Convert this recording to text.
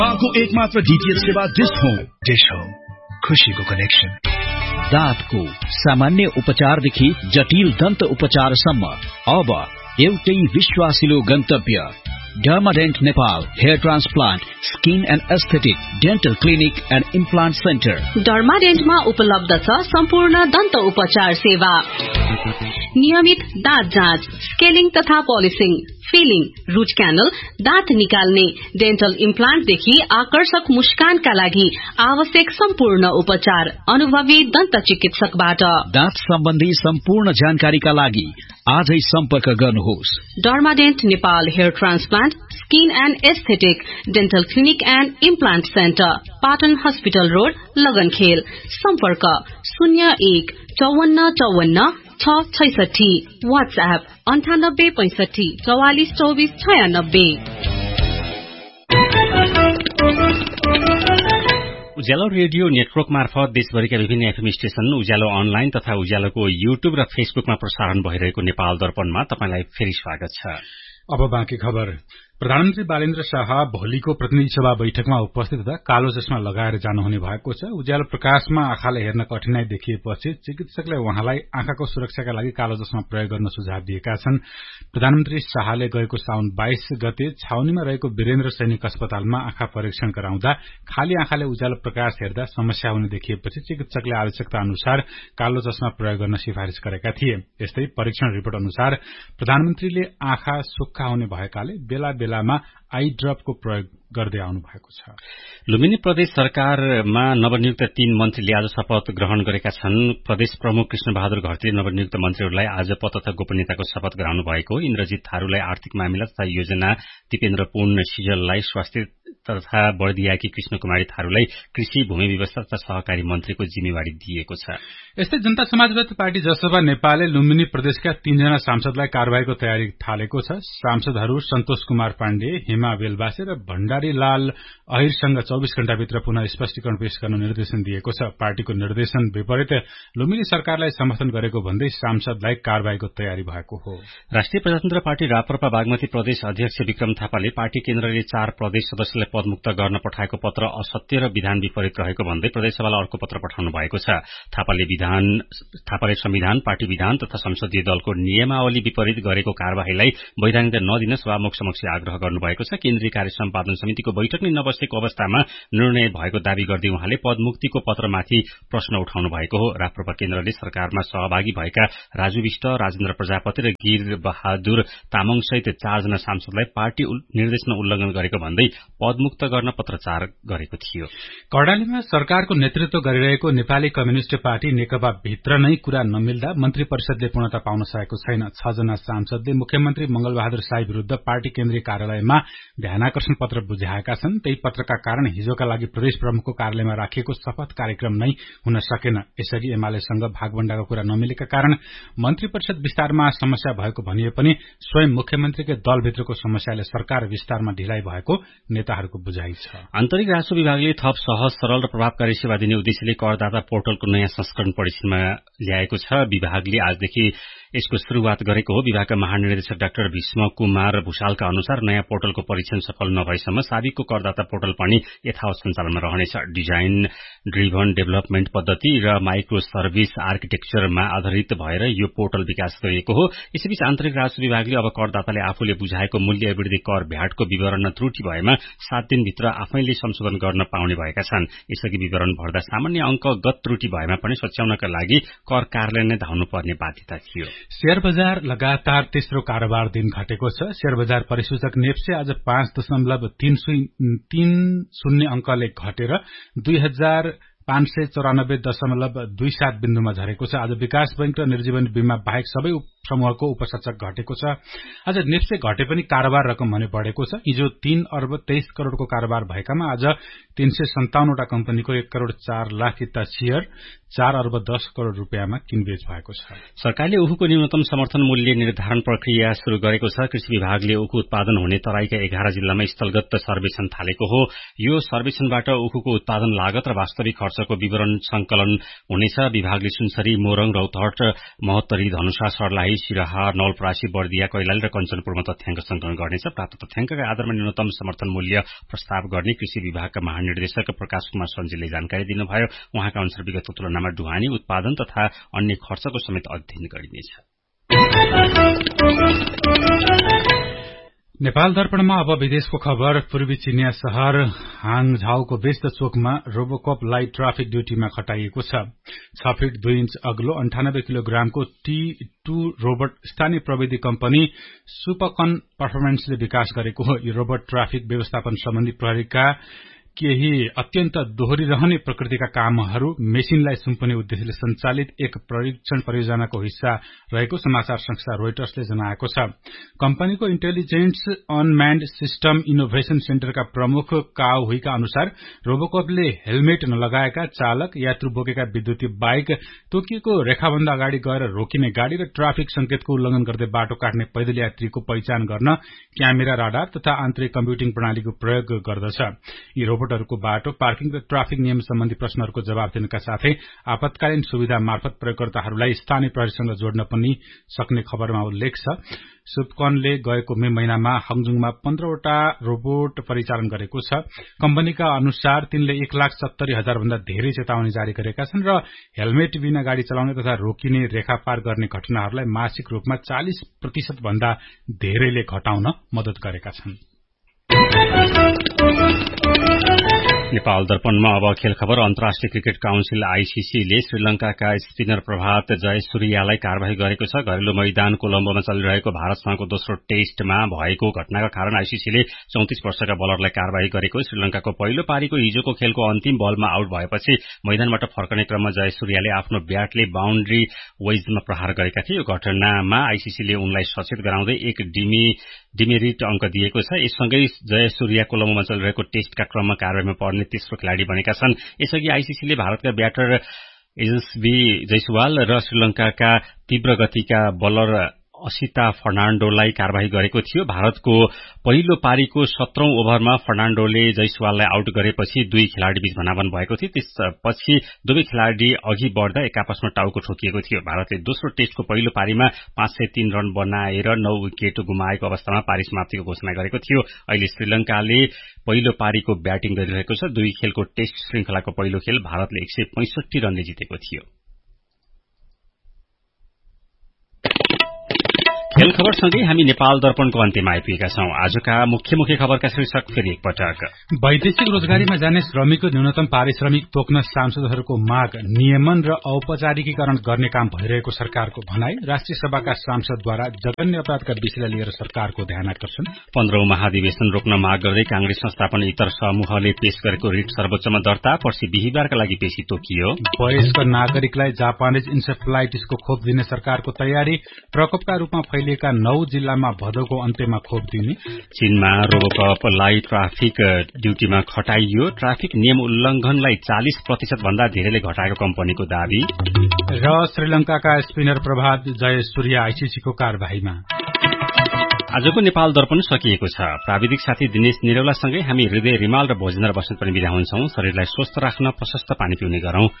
को एकमात्र डीटीएच सेवा डिश होम खुशीको कनेक्सन। दाँतको सामान्य उपचारदेखि जटिल दन्त उपचारसम्म अब एउटै विश्वासिलो गन्तव्य डर्माडेन्ट Nepal hair transplant skin and aesthetic dental clinic and implant centre. डर्माडेन्टमा उपलब्ध छ सम्पूर्ण दन्त उपचार सेवा, नियमित दाँत जाँच, स्केलिङ तथा पोलिसिङ, फिलिङ, रूट क्यानल, दाँत निकाल्ने, डेन्टल इम्प्लान्टदेखि आकर्षक मुस्कानका लागि आवश्यक सम्पूर्ण उपचार अनुभवी दन्त चिकित्सकबाट। दाँत सम्बन्धी सम्पूर्ण जानकारीका लागि आजै सम्पर्क गर्नुहोस्। डर्माडेन्ट Nepal hair transplant skin and aesthetic dental clinic and implant centre, Patan hospital road, लगनखेल। सम्पर्क 01 54 54 666, व्हाट्सएप 98 65 44 24 96। उज्यालो रेडियो नेटवर्क मार्फत देशभरिका विभिन्न एफएम स्टेशन, उज्यालो अनलाइन तथा उज्यालोको युट्युब र फेसबुकमा प्रसारण भइरहेको नेपाल दर्पणमा तपाईलाई फेरि स्वागत छ। अब बाँकी खबर। प्रधानमन्त्री बालेन्द्र शाह भोलिको प्रतिनिधि सभा बैठकमा उपस्थित हुँदा कालो चस्मा लगाएर जानुहुने भएको छ। उज्यालो प्रकाशमा आँखाले हेर्न कठिनाई देखिएपछि चिकित्सकले उहाँलाई आँखाको सुरक्षाका लागि कालो चस्मा प्रयोग गर्न सुझाव दिएका छन्। प्रधानमन्त्री शाहले गएको साउन 22 गते छाउनीमा रहेको वीरेन्द्र सैनिक अस्पतालमा आँखा परीक्षण गराउँदा खाली आँखाले उज्यालो प्रकाश हेर्दा समस्या हुने देखिएपछि चिकित्सकले आवश्यकता अनुसार कालो चस्मा प्रयोग गर्न सिफारिश गरेका थिए। यस्तै परीक्षण रिपोर्ट अनुसार प्रधानमन्त्रीले आँखा सुक्खा हुने भएकाले बेला बेलामा आई ड्रपको प्रयोग गर्दै आउनु भएको छ। लुम्बिनी प्रदेश सरकारमा नवनियुक्त 3 मन्त्रीले आज शपथ ग्रहण गरेका छन्। प्रदेश प्रमुख कृष्ण बहादुर घरतीले नवनियुक्त मन्त्रीहरूलाई आज पद तथा गोपनीयताको शपथ गराउनु भएको। इन्द्रजित थारूलाई आर्थिक मामिला तथा योजना, दिपेन्द्र पुन सिजललाई स्वास्थ्य तथा बर्दियाकी कृष्ण कुमारी थारूलाई कृषि, भूमि व्यवस्था तथा सहकारी मन्त्रीको जिम्मेवारी दिएको छ। यस्तै जनता समाजवादी पार्टी जसपा नेपालले लुम्बिनी प्रदेशका 3 जना सांसदलाई कारबाहीको तयारी थालेको छ। सांसदहरू सन्तोष कुमार पाण्डे, हेमा बेलबासे र भण्डारी लाल अहिरसँग 24 घण्टाभित्र पुनः स्पष्टीकरण पेश गर्न निर्देशन दिएको छ। पार्टीको निर्देशन विपरीत लुम्बिनी सरकारलाई समर्थन गरेको भन्दै सांसदलाई कारबाहीको तयारी भएको हो। राष्ट्रिय प्रजातन्त्र पार्टी राप्रपा बागमती प्रदेश अध्यक्ष विक्रम थापाले पार्टी केन्द्रले 4 प्रदेश सदस्यलाई पदमुक्त गर्न पठाएको पत्र असत्य र विधान विपरीत रहेको भन्दै प्रदेशसभालाई अर्को पत्र पठाउनु भएको छ। थापाले संविधान, पार्टी विधान तथा संसदीय दलको नियमावली विपरीत गरेको कार्यवाहीलाई वैधानिकता नदिन सभामुख समक्ष आग्रह गर्नुभएको छ। केन्द्रीय कार्य सम्पादन समितिको बैठक नै नबसेको अवस्थामा निर्णय भएको दावी गर्दै उहाँले पदमुक्तिको पत्रमाथि प्रश्न उठाउनु भएको हो। राप्रपा केन्द्रले सरकारमा सहभागी भएका राजु विष्ट, राजेन्द्र प्रजापति र गिर बहादुर तामाङ सहित 4 जना सांसदलाई पार्टी निर्देशन उल्लंघन गरेको भन्दै पदमुक्त गर्न पत्रचार गरेको थियो। कर्णालीमा सरकारको नेतृत्व गरिरहेको नेपाली कम्युनिष्ट पार्टी नेकपा भित्र नै कुरा नमिल्दा मन्त्री परिषदले पूर्णता पाउन सकेको छैन। 6 जना सांसदले मुख्यमन्त्री मंगलबहादुर साई विरूद्ध पार्टी केन्द्रीय कार्यालयमा ध्यानाकर्षण पत्र बुझाएका छन्। त्यही पत्रका कारण हिजोका लागि प्रदेश प्रमुखको कार्यालयमा राखिएको शपथ कार्यक्रम नै हुन सकेन। यसरी एमालेसँग भागवण्डाको कुरा नमिलेका कारण मन्त्री परिषद विस्तारमा समस्या भएको भनिए पनि स्वयं मुख्यमन्त्रीकै दलभित्रको समस्याले सरकार विस्तारमा ढिलाइ भएको नेताहरूको बुझाइ छ। आन्तरिक राजस्व विभागले थप सहज, सरल र प्रभावकारी सेवा दिने उद्देश्यले करदाता पोर्टलको नयाँ संस्करण परीक्षणमा ल्याएको छ। विभागले आजदेखि यसको शुरूआत गरेको हो। विभागका महानिर्देशक डाक्टर भीष्म कुमार भूषालका अनुसार नयाँ पोर्टलको परीक्षण सफल नभएसम्म साबिकको करदाता पोर्टल पनि यथावत सञ्चालनमा रहनेछ। डिजाइन ड्रिभन डेभलपमेन्ट पद्धति र माइक्रो सर्भिस आर्किटेक्चरमा आधारित भएर यो पोर्टल विकास गरिएको हो। यसैबीच आन्तरिक राजस्व विभागले अब करदाताले आफूले बुझाएको मूल्य वृद्धि कर भ्याटको विवरण त्रुटि भएमा 7 दिनभित्र आफैले संशोधन गर्न पाउने भएका छन्। यसअघि विवरण भर्दा सामान्य अंकगत त्रुटि भएमा पनि सच्याउनका लागि कर कार्यालय नै धाउनुपर्ने बाध्यता थियो। शेयर बजार लगातार तेस्रो कारोबार दिन घटेको छ। शेयर बजार परिसूचक नेप्से आज 5.30 अंकले घटेर 2594.27 बिन्दुमा झरेको छ। आज विकास बैंक र निर्जीवन बीमा बाहेक सबै समूहको उपसूचक घटेको छ। आज नेप्से घटे पनि कारोबार रकम भने बढ़ेको छ। हिजो 3 अर्ब 23 करोड़को कारोबार भएकामा आज 357 वटा कम्पनीको 1 करोड़ 4 लाख किता शेयर 4 अर्ब 10 करोड़ रुपियाँमा किनबेच भएको छ। सरकारले उखुको न्यूनतम समर्थन मूल्य निर्धारण प्रक्रिया शुरू गरेको छ। कृषि विभागले उखु उत्पादन हुने तराईका 11 जिल्लामा स्थलगत सर्वेक्षण थालेको हो। यो सर्वेक्षणबाट उखुको उत्पादन लागत र वास्तविक खर्चको विवरण संकलन हुनेछ। विभागले सुनसरी, मोरङ, रौतहट, महोत्तरी, धनुषा, सर्लाही, तराई, सिराहा, नवलपरासी, बर्दिया, कैलाली र कञ्चनपुरमा तथ्याङ्क संकलन गर्नेछ। प्राप्त तथ्याङ्कका आधारमा न्यूनतम समर्थन मूल्य प्रस्ताव गर्ने कृषि विभागका महानिर्देशक प्रकाश कुमार सञ्जीले जानकारी दिनुभयो। उहाँका अनुसार विगतको तुलनामा ढुवानी, उत्पादन तथा अन्य खर्चको समेत अध्ययन गरिनेछ। नेपाल दर्पणमा अब विदेशको खबर। पूर्वी चिनिया शहर हाङझाउको व्यस्त चोकमा रोबोकप लाइट ट्राफिक ड्यूटीमा खटाइएको छ। 6 फिट 2 इन्च अग्लो 98 किलोग्रामको T2 रोबोट स्थानीय प्रविधि कम्पनी सुपकन परफर्मेन्सले विकास गरेको हो। यो रोबोट ट्राफिक व्यवस्थापन सम्बन्धी प्रहरीका केही अत्यन्त दोहोरिरहने प्रकृतिका कामहरू मेसिनलाई सुम्पने उद्देश्यले सञ्चालित एक परीक्षण परियोजनाको हिस्सा रहेको समाचार संस्था रोइटर्सले जनाएको छ। कम्पनीको इन्टेलिजेन्स अनम्यान्ड सिस्टम इनोभेशन सेन्टरका प्रमुख काओ हुईका अनुसार रोबोकपले हेलमेट नलगाएका चालक, यात्रु बोकेका विद्युतीय बाइक, तोकिएको रेखाभन्दा अगाडि गएर रोकिने गाड़ी र ट्राफिक संकेतको उल्लंघन गर्दै बाटो काट्ने पैदल यात्रीको पहिचान गर्न क्यामेरा, राडार तथा आन्तरिक कम्प्युटिङ प्रणालीको प्रयोग गर्दछ। यी रोबोटहरूको बाटो, पार्किङ र ट्राफिक नियम सम्बन्धी प्रश्नहरूको जवाब दिनका साथै आपतकालीन सुविधा मार्फत प्रयोगकर्ताहरूलाई स्थानीय प्रहरीसँग जोड्न पनि सक्ने खबरमा उल्लेख छ। सुपकनले गएको मे महिनामा हङजुङमा 15 वटा रोबोट परिचालन गरेको छ। कम्पनीका अनुसार तिनले 1,70,000 भन्दा धेरै चेतावनी जारी गरेका छन् र हेलमेट बिना गाड़ी चलाउने तथा रोकिने रेखा पार गर्ने घटनाहरूलाई मासिक रूपमा 40% भन्दा धेरैले घटाउन मद्दत गरेका छन्। नेपाल दर्पणमा अब खेल खबर। अन्तर्राष्ट्रिय क्रिकेट काउन्सिल आईसीसीले श्रीलंकाका स्पिनर प्रभात जयसूर्यालाई कार्यवाही गरेको छ। घरेलु मैदान कोलम्बोमा चलिरहेको भारतसँगको दोस्रो टेस्टमा भएको घटनाका कारण आईसीसीले 34 वर्षका बलरलाई कार्यवाही गरेको। श्रीलंकाको पहिलो पारीको हिजोको खेलको अन्तिम बलमा आउट भएपछि मैदानबाट फर्कने क्रममा जयसूर्याले आफ्नो ब्याटले बाउन्ड्री वेजमा प्रहार गरेका थिए। यो घटनामा आईसीसीले उनलाई सचेत गराउँदै एक डिमेरिट अंक दिएको छ। यससँगै जयसूर्या कोलम्बोमा चलिरहेको टेस्टका क्रममा कार्यवाहीमा पर्ने तेस्रो खेलाड़ी बनेका छन्। यसअघि आईसीसीले भारतका ब्याटर एजस्बी जयसवाल र श्रीलंकाका तीव्र गतिका बलर असिता फर्नाण्डोलाई कार्यवाही गरेको थियो। भारतको पहिलो पारीको 17औं ओभरमा फर्नाण्डोले जयसवाललाई आउट गरेपछि दुई खेलाड़ी बीच भनाभन भएको थियो। त्यसपछि दुवै खेलाड़ी अघि बढ्दा एकआपसमा टाउको ठोकिएको थियो। भारतले दोस्रो टेस्टको पहिलो पारीमा 503 रन बनाएर 9 विकेट गुमाएको अवस्थामा पारी समाप्तिको घोषणा गरेको थियो। अहिले श्रीलंकाले पहिलो पारीको ब्याटिङ गरिरहेको छ। दुई खेलको टेस्ट श्रृंखलाको पहिलो खेल भारतले 165 रनले जितेको थियो। खेल खबरसँगै हामी नेपाल दर्पणको अन्त्यमा आइपुगेका छौं। आजका मुख्य खबरका शीर्षक फेरि एकपटक। वैदेशिक रोजगारीमा जाने श्रमिकको न्यूनतम पारिश्रमिक तोक्न सांसदहरूको माग, नियमन र औपचारिकीकरण गर्ने काम भइरहेको सरकारको भनाई, राष्ट्रिय सभाका सांसदद्वारा जघन्य अपराधका विषयलाई लिएर सरकारको ध्यानआकर्षण, 15औं महाधिवेशन रोक्न माग गर्दै कांग्रेस संस्थापन इतर समूहले पेश गरेको रिट सर्वोच्चमा दर्ता, पर्सि बिहीबारका लागि पेशी तोकियो, वयस्क नागरिकलाई जापानिज इन्सेफ्लाइटिसको खोप दिने सरकारको तयारी, प्रकोपका रूपमा फैलिएका 9 जिल्लामा भदौको अन्त्यमा खोप दिने, चीनमा रोबोकप लाइट ट्राफिक ड्यूटीमा खटाइयो, ट्राफिक नियम उल्लंघनलाई 40% भन्दा धेरैले घटाएको कम्पनीको दावी र श्रीलंकाका स्पिनर प्रभात जयसूर्या आईसीसीको कार्यवाहीमा। आजको नेपाल दर्पण सकिएको छ। प्राविधिक साथी दिनेश निरौलासँगै हामी हृदय रिमाल र भोजनर बस्नेत पनि बिदा हुन्छौं। शरीरलाई स्वस्थ राख्न प्रशस्त पानी पिउने गरौं।